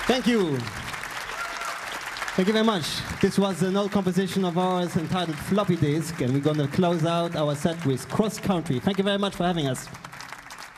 Thank you. Thank you very much. This was an old composition of ours entitled Floppy Disk, and we're going to close out our set with Cross Country. Thank you very much for having us.